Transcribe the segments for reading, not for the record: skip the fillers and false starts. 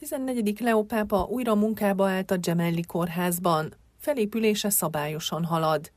14. Leó pápa újra munkába állt a Gemelli kórházban. Felépülése szabályosan halad.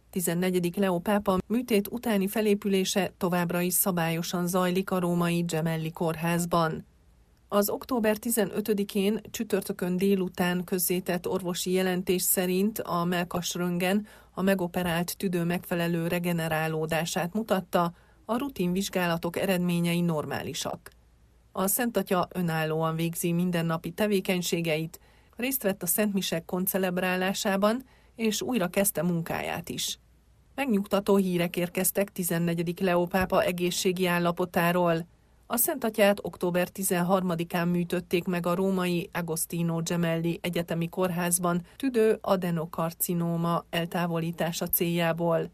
14. Leó pápa műtét utáni felépülése továbbra is szabályosan zajlik a római Gemelli kórházban. Az október 15-én csütörtökön délután közzétett orvosi jelentés szerint a mellkasröntgen a megoperált tüdő megfelelő regenerálódását mutatta, a rutinvizsgálatok eredményei normálisak. A Szent Atya önállóan végzi mindennapi tevékenységeit, részt vett a szentmisek koncelebrálásában, és újra kezdte munkáját is. Megnyugtató hírek érkeztek 14. Leó pápa egészségi állapotáról. A Szent Atyát október 13-án műtötték meg a római Agostino Gemelli Egyetemi Kórházban tüdő adenokarcinóma eltávolítása céljából.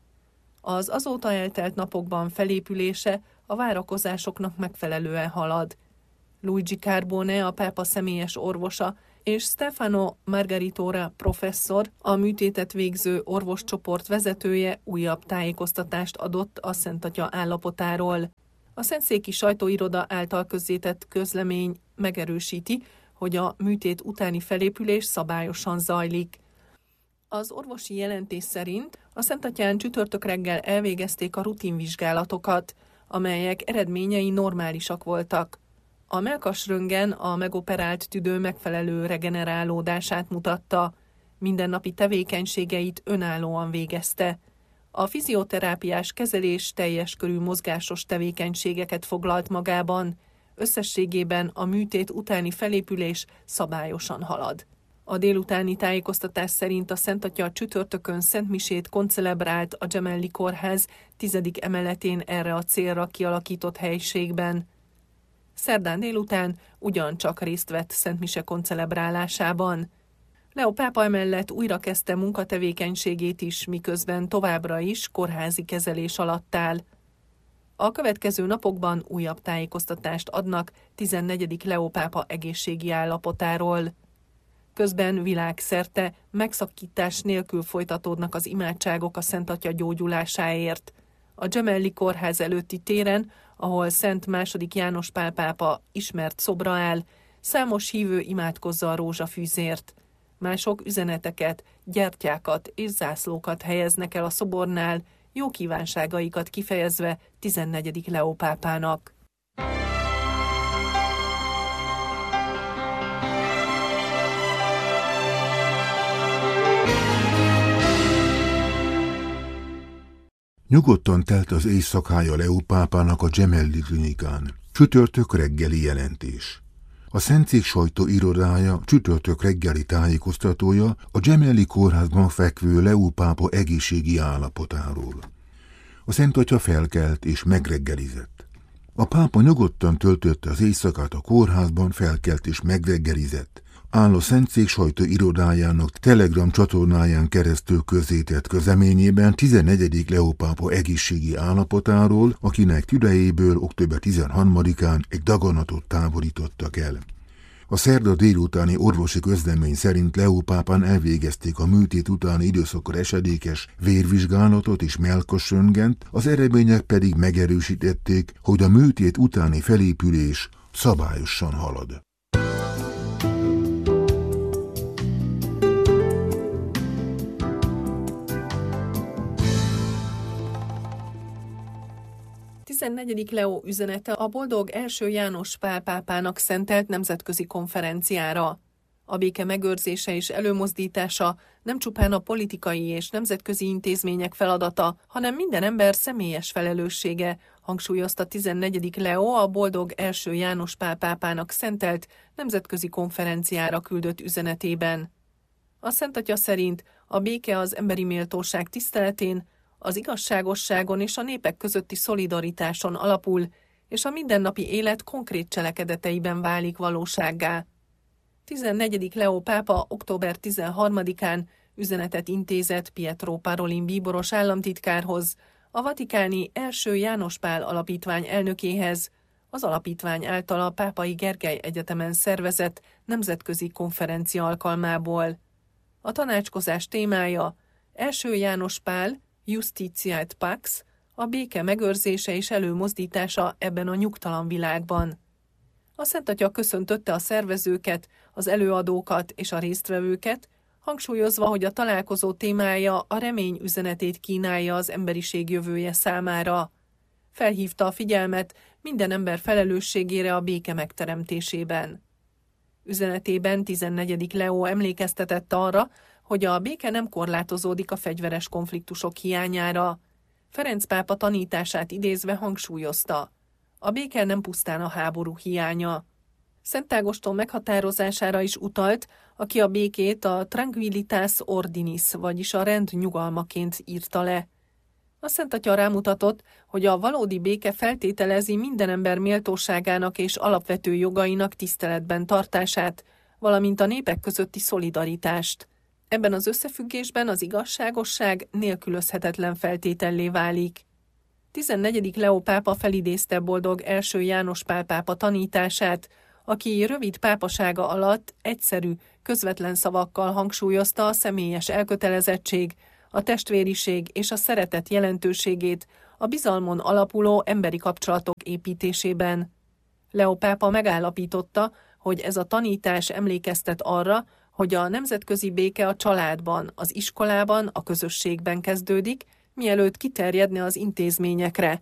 Az azóta eltelt napokban felépülése a várakozásoknak megfelelően halad. Luigi Carbone, a pápa személyes orvosa, és Stefano Margaritora professzor, a műtétet végző orvoscsoport vezetője újabb tájékoztatást adott a Szent Atya állapotáról. A szentszéki sajtóiroda által közzétett közlemény megerősíti, hogy a műtét utáni felépülés szabályosan zajlik. Az orvosi jelentés szerint a Szent Atyán csütörtök reggel elvégezték a rutinvizsgálatokat, amelyek eredményei normálisak voltak. A mellkasröntgen a megoperált tüdő megfelelő regenerálódását mutatta, mindennapi tevékenységeit önállóan végezte. A fizioterápiás kezelés teljes körű mozgásos tevékenységeket foglalt magában, összességében a műtét utáni felépülés szabályosan halad. A délutáni tájékoztatás szerint a Szent Atya csütörtökön szentmisét koncelebrált a Gemelli kórház 10. emeletén erre a célra kialakított helyiségben. Szerdán délután ugyancsak részt vett szentmise koncelebrálásában. Leó pápa emellett újra kezdte munkatevékenységét is, miközben továbbra is kórházi kezelés alatt áll. A következő napokban újabb tájékoztatást adnak 14. Leó pápa egészségi állapotáról. Közben világszerte megszakítás nélkül folytatódnak az imádságok a Szent Atya gyógyulásáért. A Gemelli kórház előtti téren, ahol Szent II. János Pál pápa ismert szobra áll, számos hívő imádkozza a rózsafűzért. Mások üzeneteket, gyertyákat és zászlókat helyeznek el a szobornál, jó kívánságaikat kifejezve 14. Leó pápának. Nyugodtan telt az éjszakája Leó pápának a Gemelli klinikán. Csütörtök reggeli jelentés. A Szentszék sajtóirodája csütörtök reggeli tájékoztatója a Gemelli kórházban fekvő Leó pápa egészségi állapotáról. A Szent Atya felkelt és megreggelizett. A pápa nyugodtan töltötte az éjszakát a kórházban, felkelt és megreggelizett, áll a Szentszék sajtóirodájának Telegram csatornáján keresztül közzétett közleményében 14. Leó pápa egészségi állapotáról, akinek tüdejéből október 13-án egy daganatot távolítottak el. A szerda délutáni orvosi közlemény szerint Leó pápán elvégezték a műtét utáni időszakra esedékes vérvizsgálatot és mellkasröntgent, az eredmények pedig megerősítették, hogy a műtét utáni felépülés szabályosan halad. A 14. Leó üzenete a boldog első János Pál pápának szentelt nemzetközi konferenciára. A béke megőrzése és előmozdítása nem csupán a politikai és nemzetközi intézmények feladata, hanem minden ember személyes felelőssége, hangsúlyozta 14. Leó a boldog első János Pál pápának szentelt nemzetközi konferenciára küldött üzenetében. A Szent Atya szerint a béke az emberi méltóság tiszteletén, az igazságosságon és a népek közötti szolidaritáson alapul, és a mindennapi élet konkrét cselekedeteiben válik valósággá. 14. Leó pápa október 13-án üzenetet intézett Pietro Parolin bíboros államtitkárhoz, a vatikáni első János Pál alapítvány elnökéhez, az alapítvány által a Pápai Gergely Egyetemen szervezett nemzetközi konferencia alkalmából. A tanácskozás témája első János Pál, Justitia et Pax, a béke megőrzése és előmozdítása ebben a nyugtalan világban. A Szent Atya köszöntötte a szervezőket, az előadókat és a résztvevőket, hangsúlyozva, hogy a találkozó témája a remény üzenetét kínálja az emberiség jövője számára. Felhívta a figyelmet minden ember felelősségére a béke megteremtésében. Üzenetében 14. Leó emlékeztetett arra, hogy a béke nem korlátozódik a fegyveres konfliktusok hiányára. Ferenc pápa tanítását idézve hangsúlyozta: a béke nem pusztán a háború hiánya. Szent Ágoston meghatározására is utalt, aki a békét a tranquillitas ordinis, vagyis a rend nyugalmaként írta le. A Szent Atya rámutatott, hogy a valódi béke feltételezi minden ember méltóságának és alapvető jogainak tiszteletben tartását, valamint a népek közötti szolidaritást. Ebben az összefüggésben az igazságosság nélkülözhetetlen feltétellé válik. 14. Leó pápa felidézte boldog első János Pál pápa tanítását, aki rövid pápasága alatt egyszerű, közvetlen szavakkal hangsúlyozta a személyes elkötelezettség, a testvériség és a szeretet jelentőségét a bizalmon alapuló emberi kapcsolatok építésében. Leó pápa megállapította, hogy ez a tanítás emlékeztet arra, hogy a nemzetközi béke a családban, az iskolában, a közösségben kezdődik, mielőtt kiterjedne az intézményekre.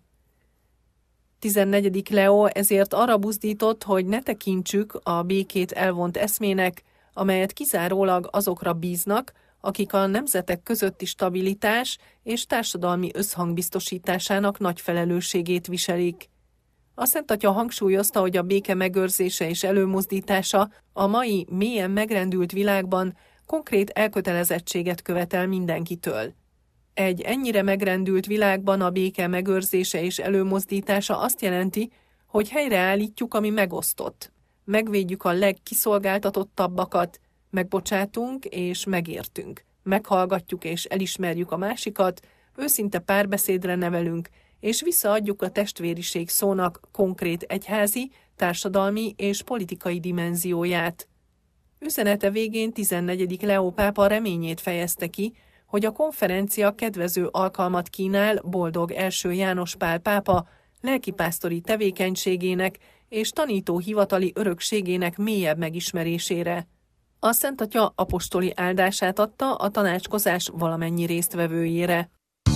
14. Leó ezért arra buzdított, hogy ne tekintsük a békét elvont eszmének, amelyet kizárólag azokra bíznak, akik a nemzetek közötti stabilitás és társadalmi összhang biztosításának nagy felelősségét viselik. A Szent Atya hangsúlyozta, hogy a béke megőrzése és előmozdítása a mai mélyen megrendült világban konkrét elkötelezettséget követel mindenkitől. Egy ennyire megrendült világban a béke megőrzése és előmozdítása azt jelenti, hogy helyreállítjuk, ami megosztott. Megvédjük a legkiszolgáltatottabbakat, megbocsátunk és megértünk. Meghallgatjuk és elismerjük a másikat, őszinte párbeszédre nevelünk, és visszaadjuk a testvériség szónak konkrét egyházi, társadalmi és politikai dimenzióját. Üzenete végén 14. Leó pápa reményét fejezte ki, hogy a konferencia kedvező alkalmat kínál boldog első János Pál pápa lelkipásztori tevékenységének és tanító hivatali örökségének mélyebb megismerésére. A Szent Atya apostoli áldását adta a tanácskozás valamennyi résztvevőjére.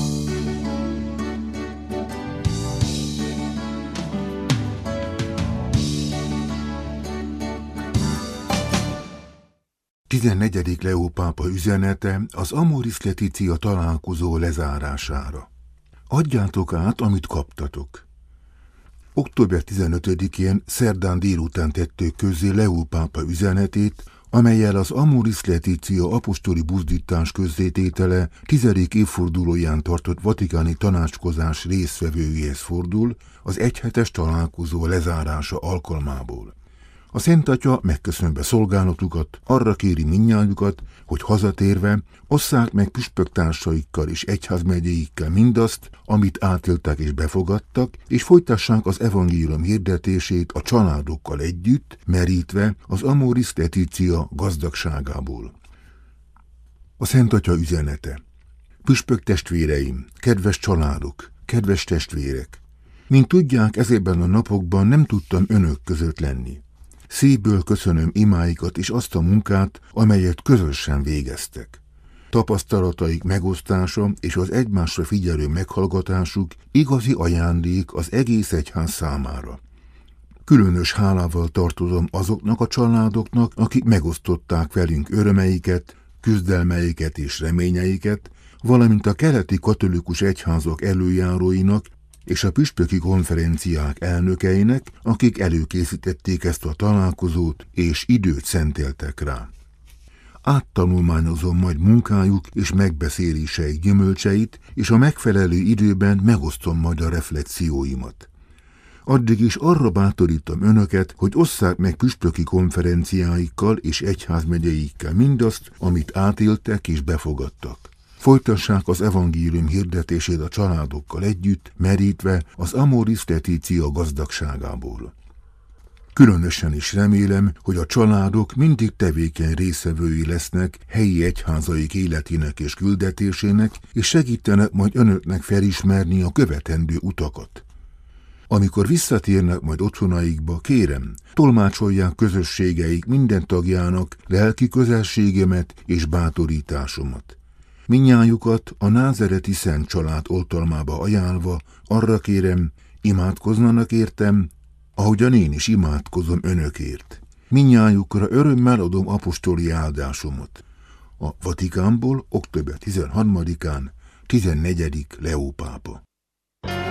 A 14. Leó pápa üzenete az Amoris Laetitia találkozó lezárására. Adjátok át, amit kaptatok. Október 15-én szerdán délután tettük közzé Leó pápa üzenetét, amellyel az Amoris Laetitia apostoli buzdítás közzététele 10. évfordulóján tartott vatikáni tanácskozás résztvevőihez fordul az egyhetes találkozó lezárása alkalmából. A Szent Atya megköszönve szolgálatukat, arra kéri mindnyájukat, hogy hazatérve osszák meg püspöktársaikkal és egyházmegyéikkel mindazt, amit átéltek és befogadtak, és folytassák az evangélium hirdetését a családokkal együtt, merítve az Amoris Laetitia gazdagságából. A Szent Atya üzenete. Püspök testvéreim, kedves családok, kedves testvérek! Mint tudják, ezekben a napokban nem tudtam önök között lenni. Szívből köszönöm imáikat és azt a munkát, amelyet közösen végeztek. Tapasztalataik megosztása és az egymásra figyelő meghallgatásuk igazi ajándék az egész egyház számára. Különös hálával tartozom azoknak a családoknak, akik megosztották velünk örömeiket, küzdelmeiket és reményeiket, valamint a keleti katolikus egyházak előjáróinak és a püspöki konferenciák elnökeinek, akik előkészítették ezt a találkozót és időt szenteltek rá. Áttanulmányozom majd munkájuk és megbeszéléseik gyümölcseit, és a megfelelő időben megosztom majd a reflexióimat. Addig is arra bátorítom önöket, hogy osszák meg püspöki konferenciáikkal és egyházmegyeikkel mindazt, amit átéltek és befogadtak. Folytassák az evangélium hirdetését a családokkal együtt, merítve az Amoris Laetitia gazdagságából. Különösen is remélem, hogy a családok mindig tevékeny részevői lesznek helyi egyházaik életének és küldetésének, és segítenek majd önöknek felismerni a követendő utakat. Amikor visszatérnek majd otthonaikba, kérem, tolmácsolják közösségeik minden tagjának lelki közelségemet és bátorításomat. Mindnyájukat a názereti Szent Család oltalmába ajánlva arra kérem, imádkozzanak értem, ahogyan én is imádkozom önökért. Mindnyájukra örömmel adom apostoli áldásomat. A Vatikánból október 13-án 14. Leó pápa.